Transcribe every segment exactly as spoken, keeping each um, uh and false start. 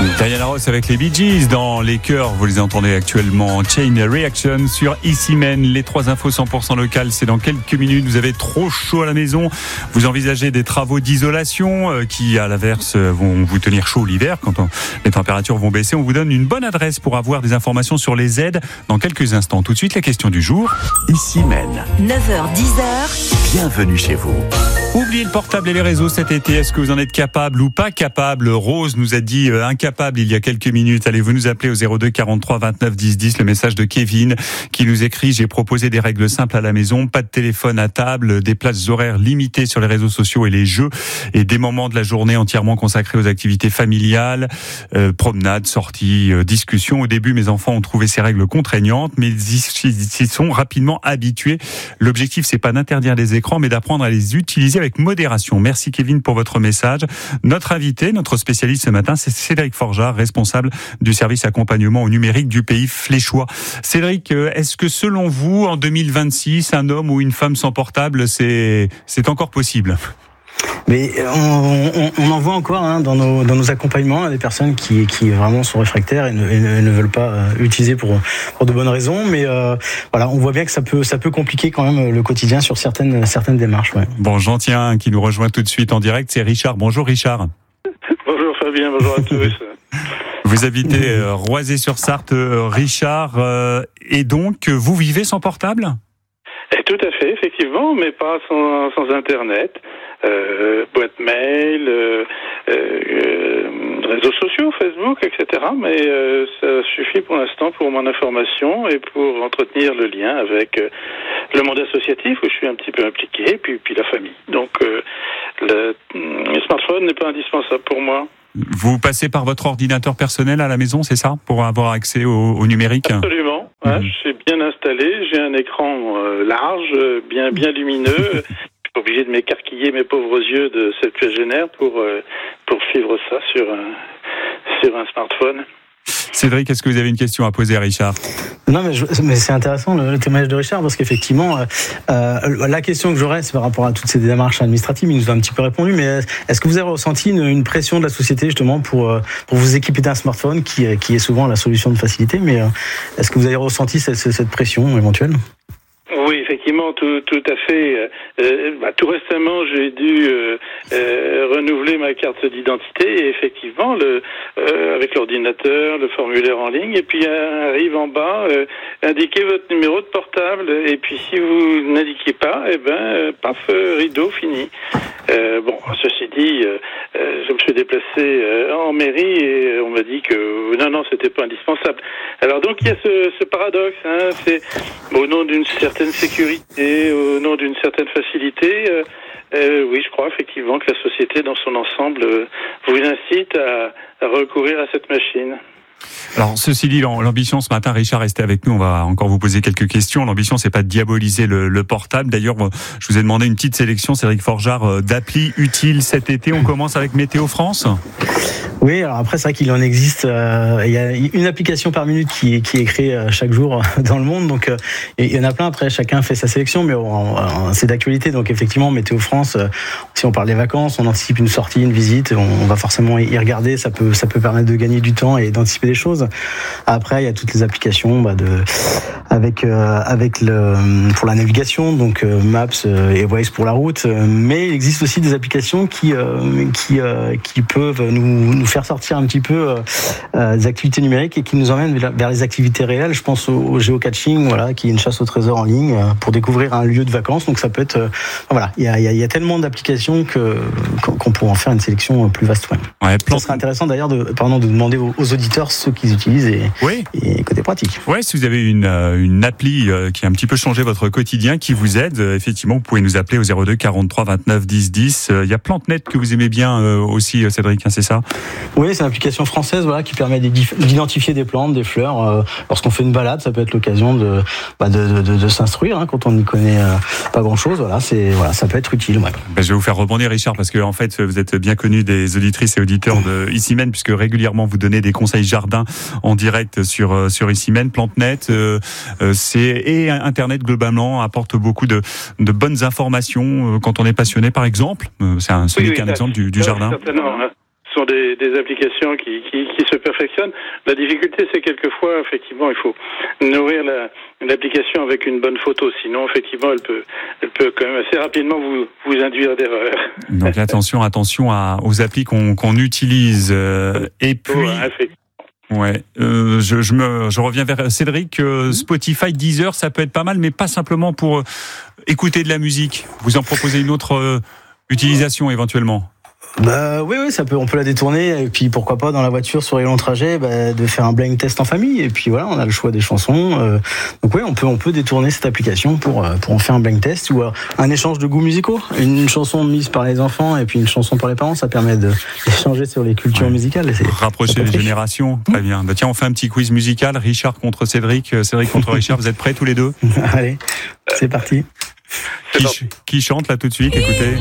Diana Ross avec les Bee Gees dans les chœurs, vous les entendez actuellement. Chain Reaction sur Ici Men. Les trois infos cent pour cent locales, c'est dans quelques minutes. Vous avez trop chaud à la maison, vous envisagez des travaux d'isolation euh, qui, à l'inverse, vont vous tenir chaud l'hiver quand on, les températures vont baisser. On vous donne une bonne adresse pour avoir des informations sur les aides dans quelques instants. Tout de suite, la question du jour. Ici Men. neuf heures dix heures. Bienvenue chez vous. Oubliez le portable et les réseaux cet été. Est-ce que vous en êtes capable ou pas capable? Rose nous a dit euh, incapable il y a quelques minutes. Allez-vous nous appeler au zéro deux quarante-trois vingt-neuf dix dix. Le message de Kevin qui nous écrit: j'ai proposé des règles simples à la maison, pas de téléphone à table, des places horaires limitées sur les réseaux sociaux et les jeux, et des moments de la journée entièrement consacrés aux activités familiales, euh, promenades, sorties, euh, discussions. Au début, mes enfants ont trouvé ces règles contraignantes, mais ils s'y sont rapidement habitués. L'objectif, c'est pas d'interdire les écrans, mais d'apprendre à les utiliser avec modération. Merci Kevin pour votre message. Notre invité, notre spécialiste ce matin, c'est Cédric Forjard, responsable du service accompagnement au numérique du pays fléchois. Cédric, est-ce que selon vous, en deux mille vingt-six, un homme ou une femme sans portable, c'est, c'est encore possible ? Mais on, on, on en voit encore hein, dans, nos, dans nos accompagnements des personnes qui, qui vraiment sont réfractaires et ne, et ne, et ne veulent pas euh, utiliser pour, pour de bonnes raisons. Mais euh, voilà, on voit bien que ça peut, ça peut compliquer quand même le quotidien sur certaines, certaines démarches. Ouais. Bon, j'en tiens un qui nous rejoint tout de suite en direct, c'est Richard. Bonjour Richard. Bonjour Fabien, bonjour à tous. Vous habitez euh, Roisey-sur-Sarthe, euh, Richard, euh, et donc vous vivez sans portable ? Et tout à fait, effectivement, mais pas sans, sans Internet. Euh, boîte mail, euh, euh, réseaux sociaux, Facebook, et cetera. Mais euh, ça suffit pour l'instant pour mon information et pour entretenir le lien avec euh, le monde associatif où je suis un petit peu impliqué, et puis, puis la famille. Donc euh, le, le smartphone n'est pas indispensable pour moi. Vous passez par votre ordinateur personnel à la maison, c'est ça, pour avoir accès au, au numérique ? Absolument. Ouais, je suis bien installé, j'ai un écran euh, large, bien, bien lumineux. Obligé de m'écarquiller mes pauvres yeux de septuagénaire pour euh, pour suivre ça sur un sur un smartphone. Cédric, est-ce que vous avez une question à poser à Richard ? Non, mais, je, mais c'est intéressant le, le témoignage de Richard parce qu'effectivement, euh, euh, la question que j'aurais, c'est par rapport à toutes ces démarches administratives. Il nous a un petit peu répondu, mais est-ce que vous avez ressenti une, une pression de la société justement pour euh, pour vous équiper d'un smartphone qui qui est souvent la solution de facilité, mais euh, est-ce que vous avez ressenti cette, cette pression éventuelle ? Oui, effectivement, tout, tout à fait. Euh, bah, tout récemment, j'ai dû euh, euh, renouveler ma carte d'identité et effectivement, le, euh, avec l'ordinateur, le formulaire en ligne, et puis euh, arrive en bas, euh, indiquez votre numéro de portable, et puis si vous n'indiquez pas, eh ben, euh, paf, euh, rideau, fini. Euh, bon, ceci dit, euh, euh, je me suis déplacé euh, en mairie et on m'a dit que non, non, c'était pas indispensable. Alors donc il y a ce, ce paradoxe, hein, c'est au nom d'une certaine sécurité, au nom d'une certaine facilité. Euh, euh, oui, je crois effectivement que la société dans son ensemble euh, vous incite à, à recourir à cette machine. Alors, ceci dit, l'ambition ce matin, Richard, restez avec nous, on va encore vous poser quelques questions. L'ambition, c'est pas de diaboliser le, le portable. D'ailleurs, je vous ai demandé une petite sélection, Cédric Forjard, d'applis utiles cet été. On commence avec Météo France. Oui, alors après, c'est vrai qu'il en existe, euh, il y a une application par minute qui, qui est créée chaque jour dans le monde, donc euh, il y en a plein. Après, chacun fait sa sélection, mais on, on, c'est d'actualité. Donc effectivement, Météo France, euh, si on parle des vacances, on anticipe une sortie, une visite, on, on va forcément y regarder. Ça peut, ça peut permettre de gagner du temps et d'anticiper des choses. Après, il y a toutes les applications bah, de, avec, euh, avec le, pour la navigation, donc euh, Maps euh, et Waze pour la route. Mais il existe aussi des applications qui, euh, qui, euh, qui peuvent nous, nous faire sortir un petit peu euh, des activités numériques et qui nous emmènent vers les activités réelles. Je pense au, au géocaching, voilà, qui est une chasse au trésor en ligne euh, pour découvrir un lieu de vacances. Donc ça peut être, euh, voilà, il y a, y a tellement d'applications que qu'on pourrait en faire une sélection plus vaste. Ouais. Ouais, plan... Ça serait intéressant d'ailleurs de, pardon, de demander aux, aux auditeurs ce qu'ils utilisent et, oui. et côté pratique. Ouais, si vous avez une une appli qui a un petit peu changé votre quotidien, qui vous aide, effectivement, vous pouvez nous appeler au zéro deux quarante-trois vingt-neuf dix dix. Il y a PlanteNet que vous aimez bien aussi, Cédric, hein, c'est ça ? Oui, c'est une application française, voilà, qui permet d'identifier des plantes, des fleurs. Euh, lorsqu'on fait une balade, ça peut être l'occasion de, bah de, de, de s'instruire hein, quand on n'y connaît euh, pas grand-chose. Voilà, c'est voilà, ça peut être utile. Ouais. Ben, je vais vous faire rebondir, Richard, parce que en fait, vous êtes bien connu des auditrices et auditeurs de Ici Men, puisque régulièrement vous donnez des conseils jardin en direct sur sur Ici Men. PlanteNet, euh, c'est et Internet globalement apporte beaucoup de de bonnes informations quand on est passionné, par exemple. C'est un, oui, oui, un exemple du, du jardin. Certainement. ce sont des, des applications qui, qui, qui se perfectionnent. La difficulté, c'est quelquefois, effectivement, il faut nourrir la, l'application avec une bonne photo. Sinon, effectivement, elle peut, elle peut quand même assez rapidement vous, vous induire d'erreur. Donc attention, attention à, aux applis qu'on, qu'on utilise. Euh, et puis... Oh, ouais, euh, je, je me, je reviens vers Cédric. Euh, Spotify, Deezer, ça peut être pas mal, mais pas simplement pour euh, écouter de la musique. Vous en proposez une autre euh, utilisation éventuellement? Bah oui, oui, ça peut, on peut la détourner et puis pourquoi pas dans la voiture sur les longs trajets, bah, de faire un blind test en famille et puis voilà, on a le choix des chansons. Euh, donc oui, on peut, on peut détourner cette application pour pour en faire un blind test ou un échange de goûts musicaux. Une chanson mise par les enfants et puis une chanson par les parents, ça permet de d'échanger sur les cultures ouais. musicales. C'est, rapprocher les générations, très bien. Bah tiens, on fait un petit quiz musical. Richard contre Cédric, Cédric contre Richard. Vous êtes prêts tous les deux? Allez, c'est parti. Qui, qui chante là tout de suite? Écoutez.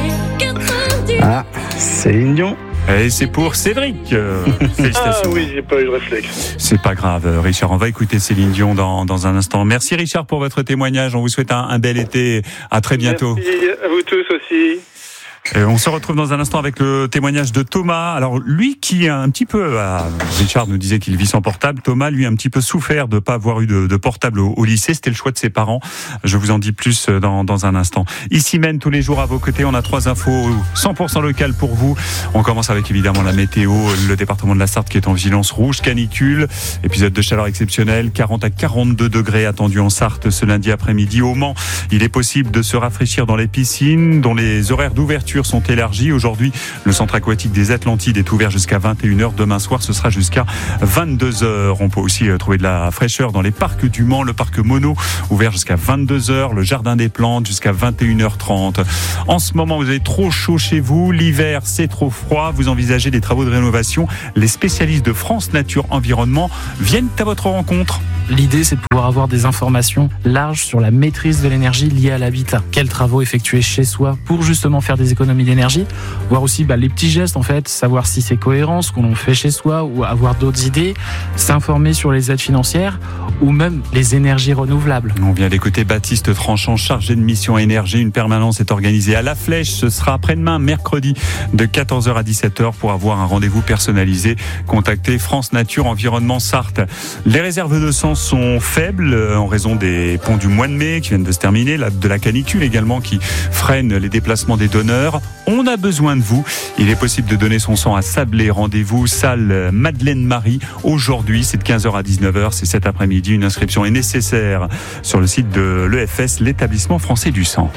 Ah, Céline Dion. Et c'est pour Cédric. Euh, félicitations. Ah oui, j'ai pas eu le réflexe. C'est pas grave, Richard. On va écouter Céline Dion dans, dans un instant. Merci Richard pour votre témoignage. On vous souhaite un, un bel été. À très bientôt. Merci à vous tous aussi. Et on se retrouve dans un instant avec le témoignage de Thomas. Alors lui qui a un petit peu, euh, Richard nous disait qu'il vit sans portable. Thomas lui a un petit peu souffert de ne pas avoir eu de, de portable au, au lycée. C'était le choix de ses parents. Je vous en dis plus dans, dans un instant. Ici mène tous les jours à vos côtés. On a trois infos cent pour cent locales pour vous. On commence avec évidemment la météo. Le département de la Sarthe qui est en vigilance rouge, canicule. Épisode de chaleur exceptionnelle. quarante à quarante-deux degrés attendus en Sarthe ce lundi après-midi. Au Mans, il est possible de se rafraîchir dans les piscines dont les horaires d'ouverture sont élargis. Aujourd'hui, le centre aquatique des Atlantides est ouvert jusqu'à vingt et une heures. Demain soir, ce sera jusqu'à vingt-deux heures. On peut aussi trouver de la fraîcheur dans les parcs du Mans. Le parc Mono, ouvert jusqu'à vingt-deux heures. Le jardin des plantes, jusqu'à vingt et une heures trente. En ce moment, vous avez trop chaud chez vous. L'hiver, c'est trop froid. Vous envisagez des travaux de rénovation. Les spécialistes de France Nature Environnement viennent à votre rencontre. L'idée, c'est de pouvoir avoir des informations larges sur la maîtrise de l'énergie liée à l'habitat. Quels travaux effectuer chez soi pour justement faire des économies d'énergie. Voir aussi bah, les petits gestes, en fait, savoir si c'est cohérent ce qu'on l'on fait chez soi ou avoir d'autres idées, s'informer sur les aides financières ou même les énergies renouvelables. On vient d'écouter Baptiste Tranchant, chargé de mission énergie. Une permanence est organisée à La Flèche. Ce sera après-demain, mercredi, de quatorze heures à dix-sept heures pour avoir un rendez-vous personnalisé. Contactez France Nature Environnement Sarthe. Les réserves de sang sont faibles en raison des ponts du mois de mai qui viennent de se terminer, de la canicule également qui freine les déplacements des donneurs. On a besoin de vous. Il est possible de donner son sang à Sablé. Rendez-vous salle Madeleine Marie. Aujourd'hui, c'est de quinze heures à dix-neuf heures. C'est cet après-midi. Une inscription est nécessaire sur le site de l'E F S, l'établissement français du sang.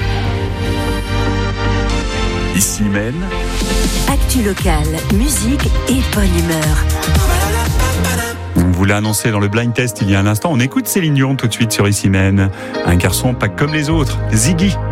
Ici mène. Actu locale, musique et bonne humeur. On vous l'a annoncé dans le blind test il y a un instant. On écoute Céline Dion tout de suite sur Ici mène. Un garçon pas comme les autres. Ziggy.